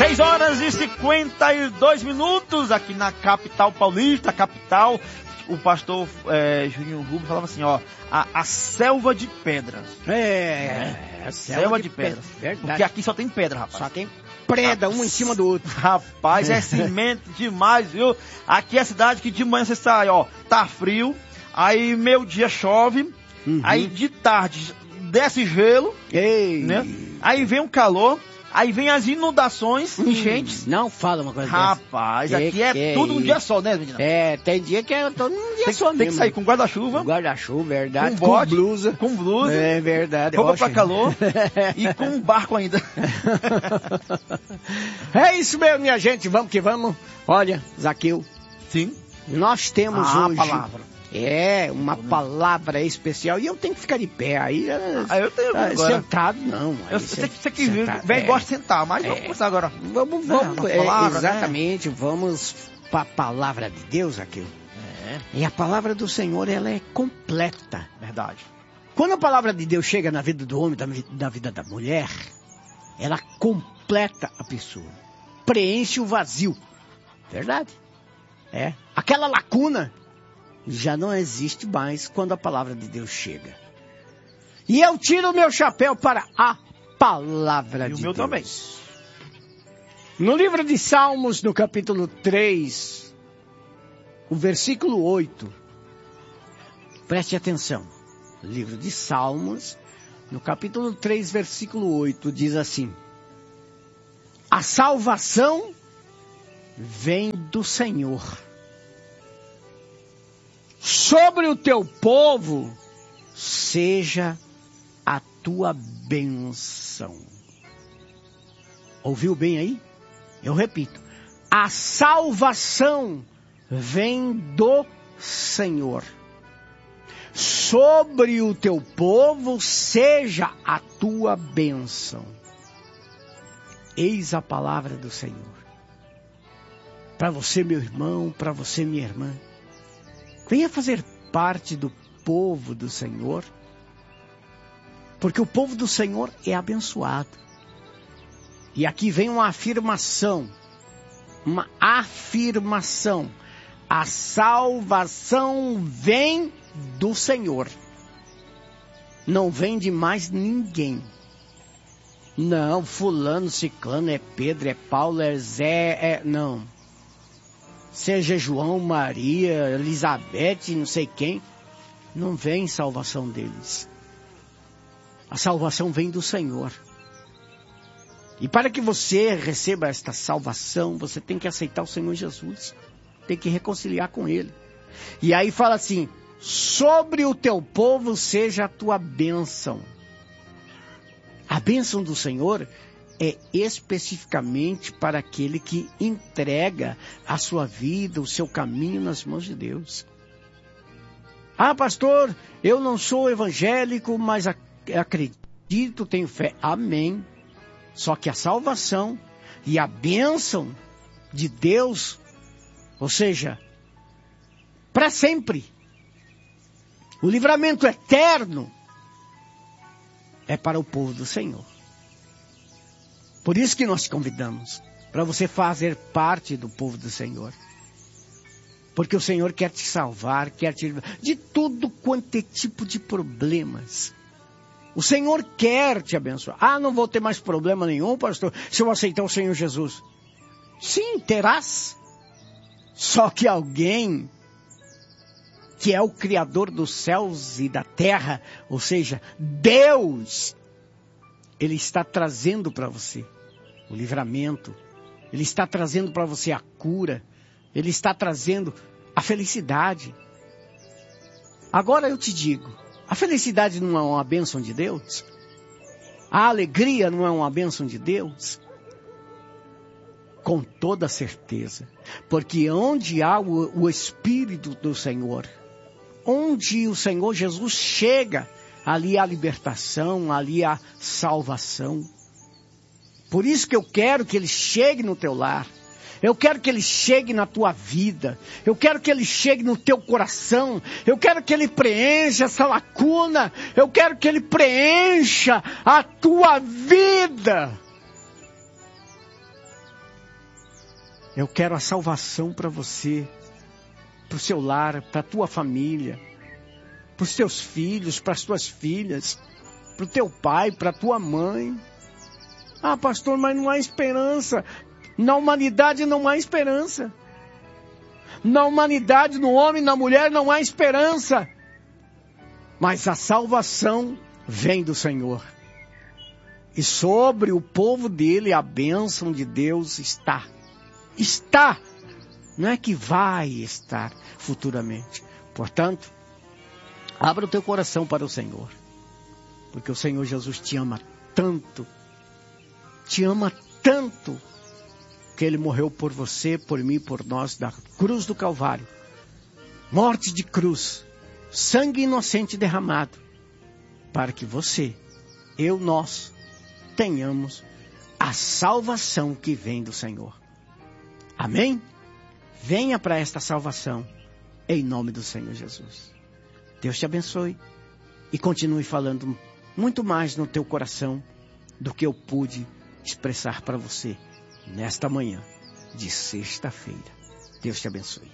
6h52 aqui na capital paulista, capital. O pastor Juninho Rubio falava assim, ó, a selva de pedras. A selva de pedras. Verdade. Porque aqui só tem pedra, rapaz. Só tem preda, um em cima do outro. Rapaz, é cimento demais, viu? Aqui é a cidade que de manhã você sai, ó, tá frio, aí meio dia chove, aí de tarde desce gelo, né? Aí vem o calor. Aí vem as inundações, enchentes. Não fala uma coisa Rapaz, dessa. aqui é tudo um dia só, né, menina? Tem dia que é todo um dia só mesmo. Tem que sair com guarda-chuva. Com guarda-chuva, verdade. Com bote, blusa. Com blusa. É verdade. Roupa pra calor. E com um barco ainda. É isso mesmo, minha gente. Vamos que vamos. Olha, Zaqueu. Sim. Nós temos hoje... palavra. Uma palavra especial. E eu tenho que ficar de pé. Aí eu tenho agora. Sentado, não. Você que velho gosta de sentar, mas vamos começar agora. Vamos. Palavra, exatamente. Né? Vamos para a palavra de Deus aqui. E a palavra do Senhor, ela é completa. Verdade. Quando a palavra de Deus chega na vida do homem, na vida da mulher, ela completa a pessoa. Preenche o vazio. Verdade. Aquela lacuna já não existe mais quando a palavra de Deus chega. E eu tiro o meu chapéu para a palavra de Deus. E o meu também. No livro de Salmos, no capítulo 3, o versículo 8. Preste atenção. Livro de Salmos, no capítulo 3, versículo 8, diz assim: a salvação vem do Senhor. Sobre o teu povo seja a tua bênção. Ouviu bem aí? Eu repito. A salvação vem do Senhor. Sobre o teu povo seja a tua bênção. Eis a palavra do Senhor. Para você, meu irmão, para você, minha irmã. Venha fazer parte do povo do Senhor, porque o povo do Senhor é abençoado. E aqui vem uma afirmação, a salvação vem do Senhor, não vem de mais ninguém. Não, fulano, ciclano, é Pedro, é Paulo, é Zé, não. Seja João, Maria, Elizabeth, não sei quem, não vem salvação deles. A salvação vem do Senhor. E para que você receba esta salvação, você tem que aceitar o Senhor Jesus. Tem que reconciliar com Ele. E aí fala assim, sobre o teu povo seja a tua bênção. A bênção do Senhor é especificamente para aquele que entrega a sua vida, o seu caminho nas mãos de Deus. Ah, pastor, eu não sou evangélico, mas acredito, tenho fé. Amém. Só que a salvação e a bênção de Deus, ou seja, para sempre, o livramento eterno é para o povo do Senhor. Por isso que nós te convidamos, para você fazer parte do povo do Senhor. Porque o Senhor quer te salvar, quer te livrar de tudo quanto é tipo de problemas. O Senhor quer te abençoar. Ah, não vou ter mais problema nenhum, pastor, se eu aceitar o Senhor Jesus. Sim, terás. Só que alguém que é o Criador dos céus e da terra, ou seja, Deus, Ele está trazendo para você o livramento, Ele está trazendo para você a cura, Ele está trazendo a felicidade. Agora eu te digo, a felicidade não é uma bênção de Deus? A alegria não é uma bênção de Deus? Com toda certeza, porque onde há o Espírito do Senhor, onde o Senhor Jesus chega, ali há libertação, ali há salvação. Por isso que eu quero que Ele chegue no teu lar. Eu quero que Ele chegue na tua vida. Eu quero que Ele chegue no teu coração. Eu quero que Ele preencha essa lacuna. Eu quero que Ele preencha a tua vida. Eu quero a salvação para você, para o seu lar, para a tua família, para os teus filhos, para as tuas filhas, para o teu pai, para a tua mãe. Ah, pastor, mas não há esperança. Na humanidade não há esperança. Na humanidade, no homem, na mulher, não há esperança. Mas a salvação vem do Senhor. E sobre o povo dele a bênção de Deus está. Está. Não é que vai estar futuramente. Portanto, abra o teu coração para o Senhor. Porque o Senhor Jesus te ama tanto. Te ama tanto. Que Ele morreu por você, por mim, por nós, da cruz do Calvário. Morte de cruz. Sangue inocente derramado. Para que você, eu, nós, tenhamos a salvação que vem do Senhor. Amém? Venha para esta salvação, em nome do Senhor Jesus. Deus te abençoe e continue falando muito mais no teu coração do que eu pude expressar para você nesta manhã de sexta-feira. Deus te abençoe.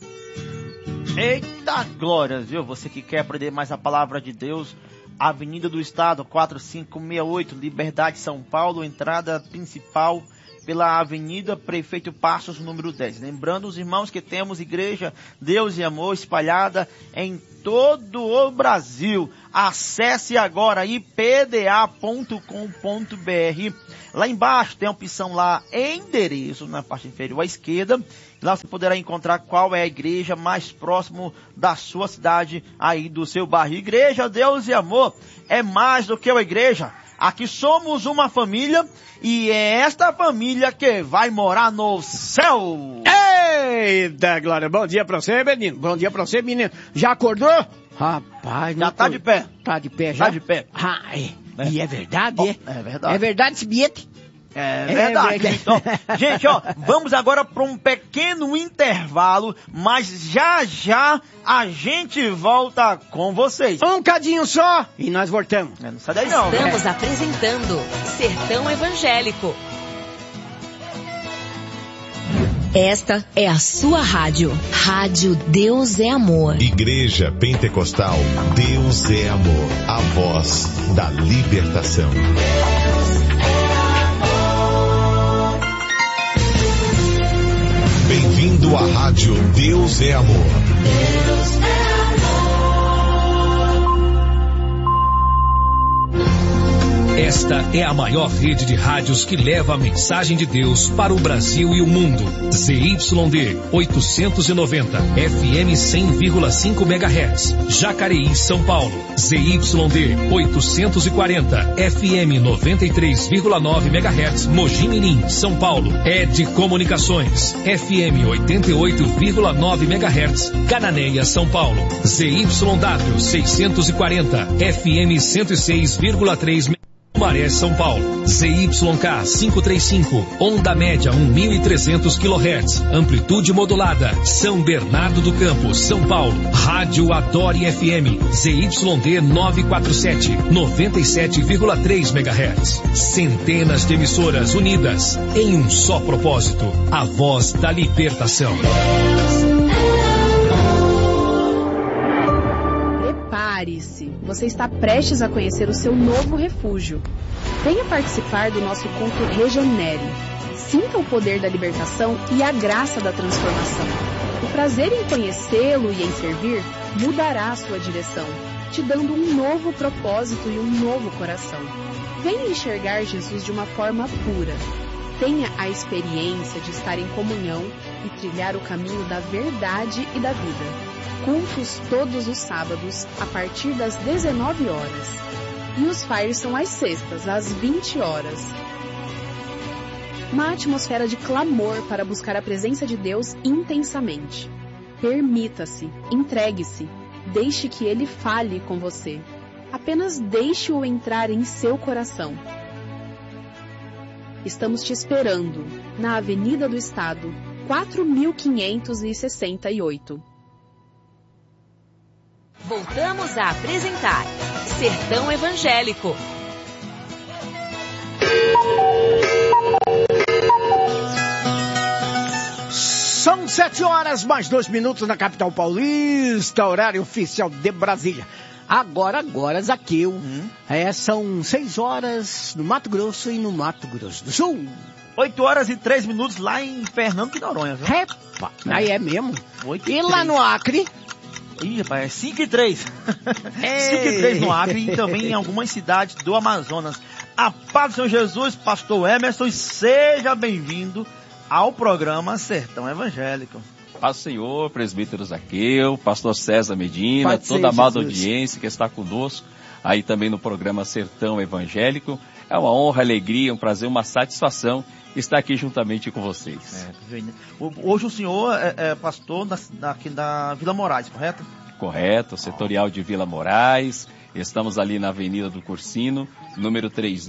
Eita glórias, viu? Você que quer aprender mais a palavra de Deus, Avenida do Estado, 4568, Liberdade, São Paulo, entrada principal pela Avenida Prefeito Passos, número 10. Lembrando os irmãos que temos Igreja Deus e Amor espalhada em todo o Brasil. Acesse agora ipda.com.br. Lá embaixo tem a opção lá, endereço, na parte inferior à esquerda. Lá você poderá encontrar qual é a igreja mais próximo da sua cidade, aí do seu bairro. Igreja Deus e Amor é mais do que uma igreja. Aqui somos uma família e é esta família que vai morar no céu. Eita, Glória, bom dia pra você, menino. Bom dia pra você, menino. Já acordou? Rapaz, já tá de pé. Tá de pé já? Tá de pé. Ah, é. E é verdade, é? É verdade. É verdade esse bilhete? É verdade. Então, gente, ó, vamos agora para um pequeno intervalo, mas já já a gente volta com vocês. Um cadinho só e nós voltamos. Não sai daí não. Estamos apresentando Sertão Evangélico. Esta é a sua rádio. Rádio Deus é Amor. Igreja Pentecostal Deus é Amor. A voz da libertação. Bem-vindo à Rádio Deus é Amor. Deus é amor. Esta é a maior rede de rádios que leva a mensagem de Deus para o Brasil e o mundo. ZYD 890, FM 100,5 MHz, Jacareí, São Paulo. ZYD 840, FM 93,9 MHz, Mogi Mirim, São Paulo. ED Comunicações, FM 88,9 MHz, Cananéia, São Paulo. ZYW 640, FM 106,3 MHz. Maré, São Paulo. ZYK 535, onda média 1.300 kHz, amplitude modulada, São Bernardo do Campo, São Paulo. Rádio Adore FM, ZYD 947, 97,3 MHz. Centenas de emissoras unidas em um só propósito, a voz da libertação. Prepare-se, você está prestes a conhecer o seu novo refúgio. Venha participar do nosso culto Regenere. Sinta o poder da libertação e a graça da transformação. O prazer em conhecê-lo e em servir mudará a sua direção, te dando um novo propósito e um novo coração. Venha enxergar Jesus de uma forma pura. Tenha a experiência de estar em comunhão e trilhar o caminho da verdade e da vida. Cultos todos os sábados, a partir das 19 horas. E os fires são às sextas, às 20 horas. Uma atmosfera de clamor para buscar a presença de Deus intensamente. Permita-se, entregue-se, deixe que Ele fale com você. Apenas deixe-o entrar em seu coração. Estamos te esperando, na Avenida do Estado, 4568. Voltamos a apresentar Sertão Evangélico. São 7h mais 2 na capital paulista, horário oficial de Brasília. Agora, Zaqueu. São 6h no Mato Grosso e no Mato Grosso do Sul. 8h03 lá em Fernando de Noronha, viu? Epa, aí é mesmo. 8 E lá no Acre? Ih, rapaz, é 5h03. 5h03 no Acre e também em algumas cidades do Amazonas. A paz do Senhor Jesus, pastor Emerson, e seja bem-vindo ao programa Sertão Evangélico. Paz do Senhor, presbítero Zaqueu, pastor César Medina, toda a amada audiência que está conosco, aí também no programa Sertão Evangélico. É uma honra, alegria, um prazer, uma satisfação estar aqui juntamente com vocês. Hoje o senhor é pastor aqui da Vila Moraes, correto? Correto, setorial de Vila Moraes. Estamos ali na Avenida do Cursino, número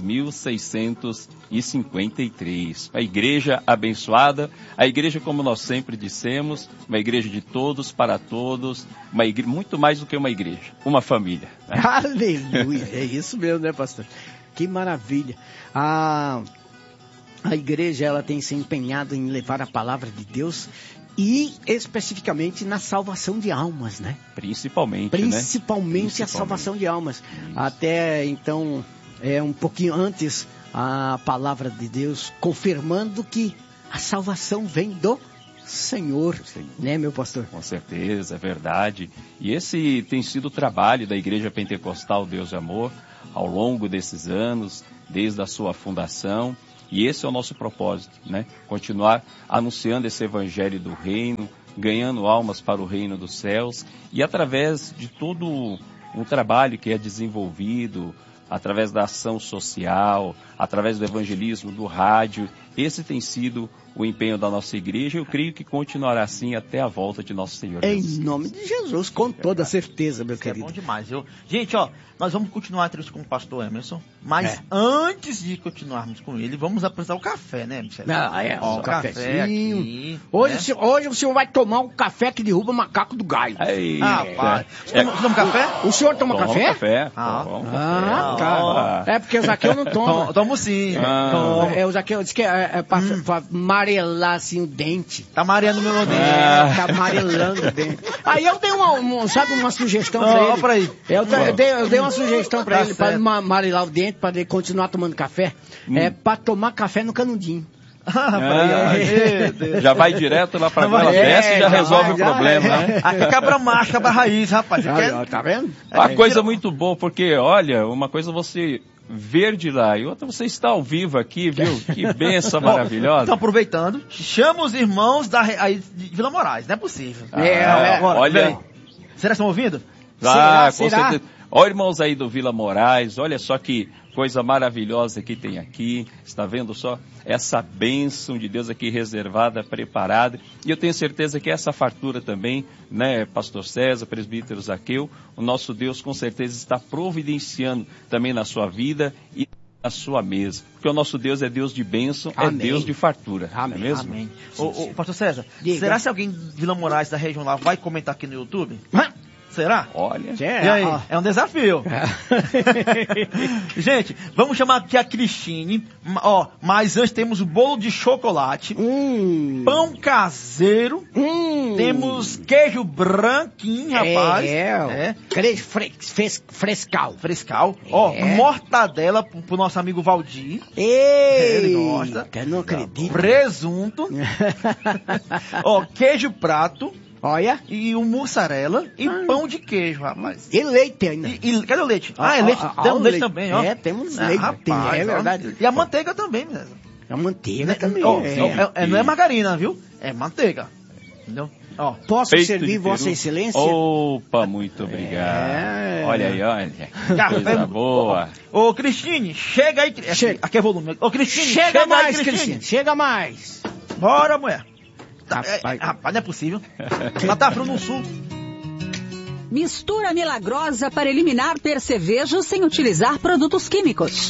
3653. A igreja abençoada, a igreja, como nós sempre dissemos, uma igreja de todos, para todos, uma igreja, muito mais do que uma igreja, uma família. Aleluia, é isso mesmo, né, pastor? Que maravilha. A igreja, ela tem se empenhado em levar a palavra de Deus e especificamente na salvação de almas, né? Principalmente a salvação de almas. Até então, um pouquinho antes, a palavra de Deus confirmando que a salvação vem do Senhor, né, meu pastor? Com certeza, é verdade. E esse tem sido o trabalho da Igreja Pentecostal Deus de Amor ao longo desses anos, desde a sua fundação. E esse é o nosso propósito, né? Continuar anunciando esse evangelho do reino, ganhando almas para o reino dos céus, e através de todo o trabalho que é desenvolvido, através da ação social, através do evangelismo, do rádio, esse tem sido o empenho da nossa igreja. Eu creio que continuará assim até a volta de nosso Senhor Jesus. Em nome de Jesus, com toda certeza, meu querido. É bom demais, viu? Gente, nós vamos continuar a entrevista com o pastor Emerson, mas antes de continuarmos com ele, vamos apresentar o café, né, Michel? O cafezinho. Aqui, hoje o senhor vai tomar um café que derruba macaco do galho. Rapaz. Você toma café? O senhor toma café? Café. Tá. É porque o Zaqueu não toma. Tomo sim. O Zaqueu disse que é pra amarelar assim o dente. Tá mareando meu dente. Tá amarelando o dente. Aí eu dei uma sugestão pra ele. Pra aí. Eu dei uma sugestão pra ele, pra amarelar o dente, pra ele continuar tomando café. Pra tomar café no canudinho. Já vai direto lá pra Vila Desce e já resolve o problema, né? Aqui cabra macho, cabra raiz, rapaz. Tá vendo? Uma coisa muito boa, porque, olha, uma coisa você ver de lá e outra você está ao vivo aqui, viu? Que benção maravilhosa. Então, aproveitando, chama os irmãos de Vila Moraes, não é possível. Olha. Será que estão ouvindo? Com certeza. Olha, irmãos aí do Vila Moraes, olha só que coisa maravilhosa que tem aqui. Está vendo só essa bênção de Deus aqui reservada, preparada. E eu tenho certeza que essa fartura também, né, pastor César, presbítero Zaqueu, o nosso Deus com certeza está providenciando também na sua vida e na sua mesa. Porque o nosso Deus é Deus de bênção, é Deus de fartura. Amém. Não é mesmo? Amém. Pastor César, será que alguém de Vila Moraes da região lá vai comentar aqui no YouTube? Será? Olha. E aí? É um desafio. Gente, vamos chamar aqui a Cristine. Mas antes temos o bolo de chocolate, pão caseiro, temos queijo branquinho, rapaz. Queijo frescal. Mortadela pro nosso amigo Valdir. Ele gosta. Não acredito. Presunto. Queijo prato. Olha. E o mussarela e pão de queijo, rapaz. E leite ainda. Cadê o leite? É leite. Temos leite também, ó. Temos leite. Rapaz, é verdade. E a manteiga também, mesmo. A manteiga também. Não é margarina, viu? É manteiga. Entendeu? Posso servir Vossa Excelência? Opa, muito obrigado. Olha aí, olha. Coisa boa. Ô, Cristine, chega aí. Aqui é volume. Ô, Cristine, chega mais, Cristine. Chega mais. Bora, mulher. Rapaz, não é possível. Ela tá frio no sul. Mistura milagrosa para eliminar percevejos sem utilizar produtos químicos.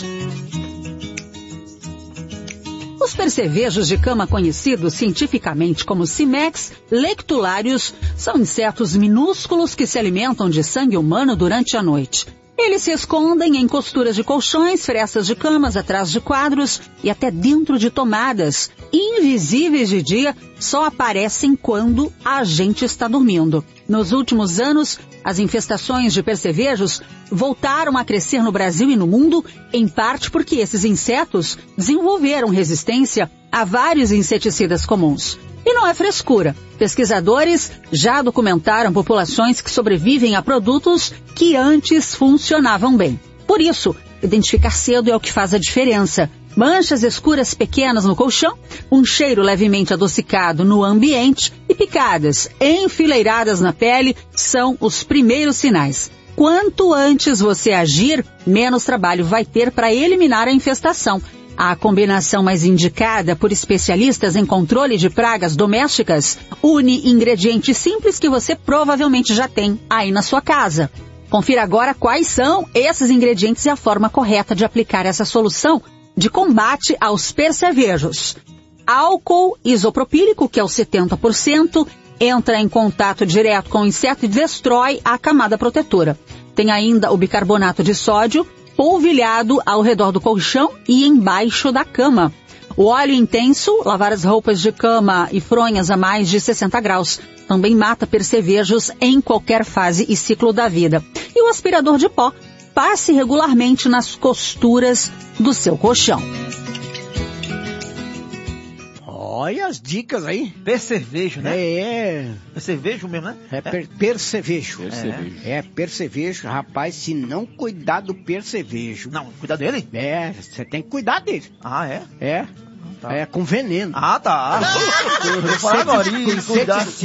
Os percevejos de cama conhecidos cientificamente como Cimex lectularius são insetos minúsculos que se alimentam de sangue humano durante a noite. Eles se escondem em costuras de colchões, frestas de camas, atrás de quadros e até dentro de tomadas. Invisíveis de dia, só aparecem quando a gente está dormindo. Nos últimos anos, as infestações de percevejos voltaram a crescer no Brasil e no mundo, em parte porque esses insetos desenvolveram resistência a vários inseticidas comuns. E não é frescura. Pesquisadores já documentaram populações que sobrevivem a produtos que antes funcionavam bem. Por isso, identificar cedo é o que faz a diferença. Manchas escuras pequenas no colchão, um cheiro levemente adocicado no ambiente e picadas enfileiradas na pele são os primeiros sinais. Quanto antes você agir, menos trabalho vai ter para eliminar a infestação. A combinação mais indicada por especialistas em controle de pragas domésticas une ingredientes simples que você provavelmente já tem aí na sua casa. Confira agora quais são esses ingredientes e a forma correta de aplicar essa solução de combate aos percevejos. Álcool isopropílico, que é o 70%, entra em contato direto com o inseto e destrói a camada protetora. Tem ainda o bicarbonato de sódio, polvilhado ao redor do colchão e embaixo da cama. O óleo intenso, lavar as roupas de cama e fronhas a mais de 60 graus. Também mata percevejos em qualquer fase e ciclo da vida. E o aspirador de pó, passe regularmente nas costuras do seu colchão. Olha as dicas aí. Percevejo, né? É. Percevejo mesmo, né? Percevejo. Percevejo. Percevejo. Rapaz, se não cuidar do percevejo... Não, cuidar dele? Você tem que cuidar dele. Ah, é? É. Tá. É com veneno. Ah, tá. Eu vou falar agora. Cuidar.